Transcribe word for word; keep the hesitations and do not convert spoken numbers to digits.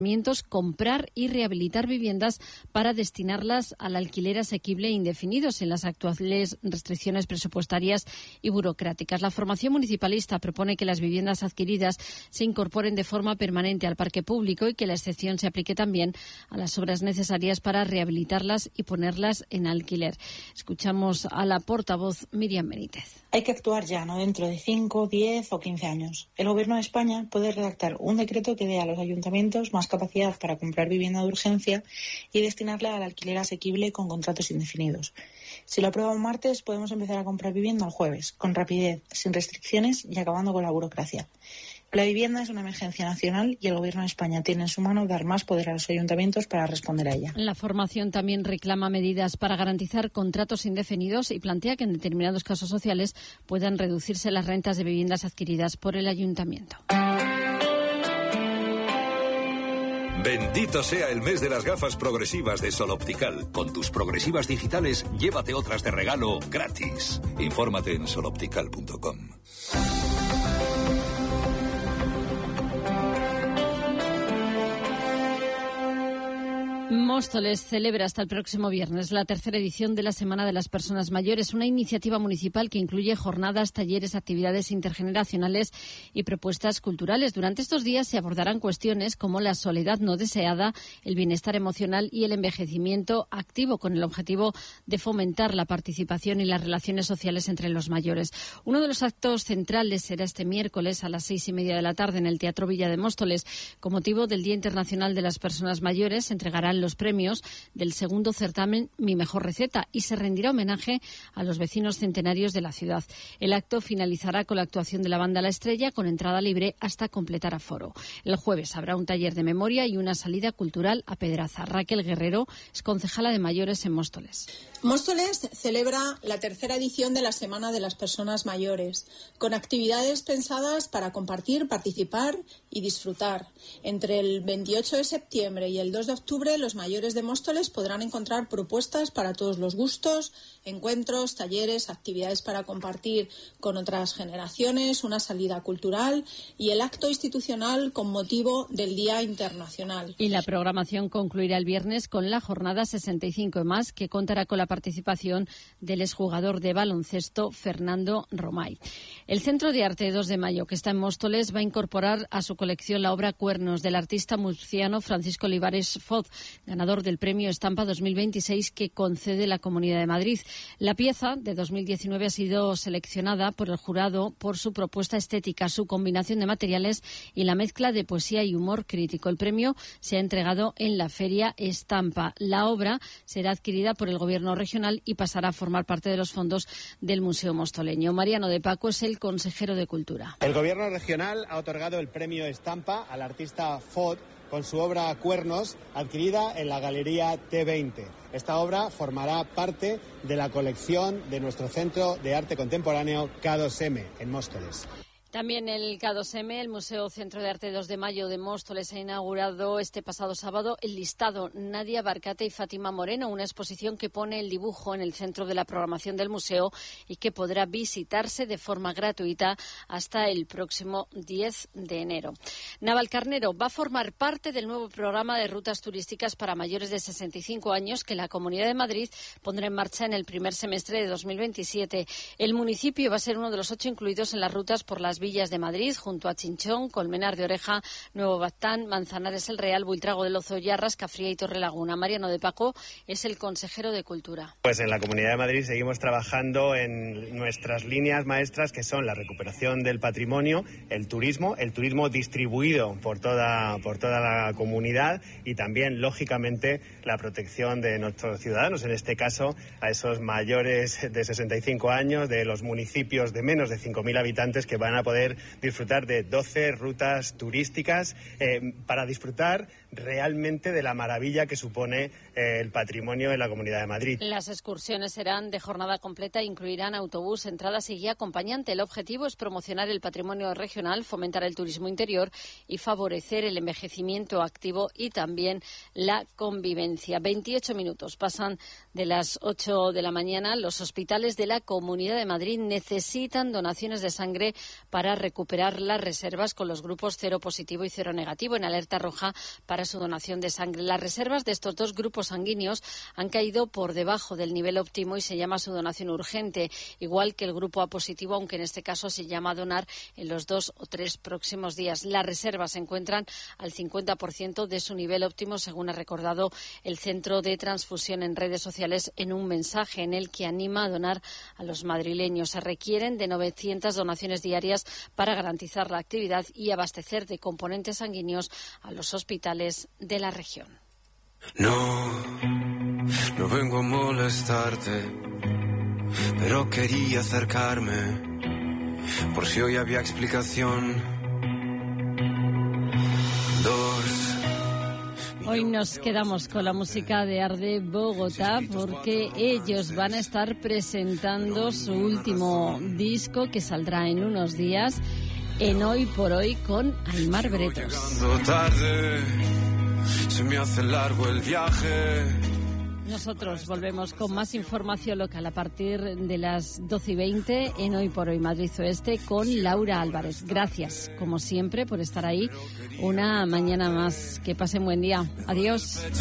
comprar y rehabilitar viviendas para destinarlas al alquiler asequible e indefinido sin las actuales restricciones presupuestarias y burocráticas. La formación municipalista propone que las viviendas adquiridas se incorporen de forma permanente al parque público y que la excepción se aplique también a las obras necesarias para rehabilitarlas y ponerlas en alquiler. Escuchamos a la portavoz Miriam Benítez. Hay que actuar ya, no dentro de cinco, diez o quince años. El Gobierno de España puede redactar un decreto que dé a los ayuntamientos más capacidad para comprar vivienda de urgencia y destinarla al alquiler asequible con contratos indefinidos. Si lo aprueba un martes, podemos empezar a comprar vivienda el jueves, con rapidez, sin restricciones y acabando con la burocracia. La vivienda es una emergencia nacional y el Gobierno de España tiene en su mano dar más poder a los ayuntamientos para responder a ella. La formación también reclama medidas para garantizar contratos indefinidos y plantea que en determinados casos sociales puedan reducirse las rentas de viviendas adquiridas por el ayuntamiento. Bendito sea el mes de las gafas progresivas de Sol Optical. Con tus progresivas digitales, llévate otras de regalo gratis. Infórmate en sol optical punto com. Móstoles celebra hasta el próximo viernes la tercera edición de la Semana de las Personas Mayores, una iniciativa municipal que incluye jornadas, talleres, actividades intergeneracionales y propuestas culturales. Durante estos días se abordarán cuestiones como la soledad no deseada, el bienestar emocional y el envejecimiento activo, con el objetivo de fomentar la participación y las relaciones sociales entre los mayores. Uno de los actos centrales será este miércoles a las seis y media de la tarde en el Teatro Villa de Móstoles. Con motivo del Día Internacional de las Personas Mayores, se entregarán los premios del segundo certamen Mi Mejor Receta y se rendirá homenaje a los vecinos centenarios de la ciudad. El acto finalizará con la actuación de la banda La Estrella, con entrada libre hasta completar aforo. El jueves habrá un taller de memoria y una salida cultural a Pedraza. Raquel Guerrero es concejala de mayores en Móstoles. Móstoles celebra la tercera edición de la Semana de las Personas Mayores, con actividades pensadas para compartir, participar y disfrutar. Entre el veintiocho de septiembre y el dos de octubre, los mayores de Móstoles podrán encontrar propuestas para todos los gustos, encuentros, talleres, actividades para compartir con otras generaciones, una salida cultural y el acto institucional con motivo del Día Internacional. Y la programación concluirá el viernes con la jornada sesenta y cinco más, que contará con la participación del exjugador de baloncesto Fernando Romay. El Centro de Arte dos de Mayo, que está en Móstoles, va a incorporar a su colección la obra Cuernos del artista murciano Francisco Olivares Foz, ganador del Premio Estampa dos mil veintiséis que concede la Comunidad de Madrid. La pieza de dos mil diecinueve ha sido seleccionada por el jurado por su propuesta estética, su combinación de materiales y la mezcla de poesía y humor crítico. El premio se ha entregado en la Feria Estampa. La obra será adquirida por el Gobierno regional y pasará a formar parte de los fondos del Museo Mostoleño. Mariano de Paco es el consejero de Cultura. El Gobierno regional ha otorgado el Premio Estampa al artista Fod con su obra Cuernos, adquirida en la Galería T veinte. Esta obra formará parte de la colección de nuestro Centro de Arte Contemporáneo K dos M en Móstoles. También el K dos M, el Museo Centro de Arte dos de Mayo de Móstoles, ha inaugurado este pasado sábado el listado Nadia Barcate y Fátima Moreno, una exposición que pone el dibujo en el centro de la programación del museo y que podrá visitarse de forma gratuita hasta el próximo diez de enero. Navalcarnero va a formar parte del nuevo programa de rutas turísticas para mayores de sesenta y cinco años que la Comunidad de Madrid pondrá en marcha en el primer semestre de dos mil veintisiete. El municipio va a ser uno de los ocho incluidos en las rutas por las villas de Madrid, junto a Chinchón, Colmenar de Oreja, Nuevo Baztán, Manzanares el Real, Buitrago del Ozo, Yarras, Cafría y Torrelaguna. Mariano de Paco es el consejero de Cultura. Pues en la Comunidad de Madrid seguimos trabajando en nuestras líneas maestras, que son la recuperación del patrimonio, el turismo, el turismo distribuido por toda, por toda la comunidad y también, lógicamente, la protección de nuestros ciudadanos, en este caso a esos mayores de sesenta y cinco años de los municipios de menos de cinco mil habitantes que van a poder poder disfrutar de doce rutas turísticas eh, para disfrutar realmente de la maravilla que supone eh, el patrimonio en la Comunidad de Madrid. Las excursiones serán de jornada completa e incluirán autobús, entradas y guía acompañante. El objetivo es promocionar el patrimonio regional, fomentar el turismo interior y favorecer el envejecimiento activo y también la convivencia. veintiocho minutos pasan de las ocho de la mañana. Los hospitales de la Comunidad de Madrid necesitan donaciones de sangre para para recuperar las reservas con los grupos cero positivo y cero negativo en alerta roja para su donación de sangre. Las reservas de estos dos grupos sanguíneos han caído por debajo del nivel óptimo y se llama su donación urgente, igual que el grupo A positivo, aunque en este caso se llama a donar en los dos o tres próximos días. Las reservas se encuentran al cincuenta por ciento de su nivel óptimo, según ha recordado el Centro de Transfusión en redes sociales en un mensaje en el que anima a donar a los madrileños. Se requieren de novecientas donaciones diarias para garantizar la actividad y abastecer de componentes sanguíneos a los hospitales de la región. No, no vengo a molestarte, pero quería acercarme por si hoy había explicación. Dos. Hoy nos quedamos con la música de Arde Bogotá porque ellos van a estar presentando su último disco que saldrá en unos días en Hoy por Hoy con Aimar Bretos. Tarde, se me hace largo el viaje. Nosotros volvemos con más información local a partir de las doce y veinte en Hoy por Hoy Madrid Oeste con Laura Álvarez. Gracias, como siempre, por estar ahí una mañana más. Que pasen buen día. Adiós.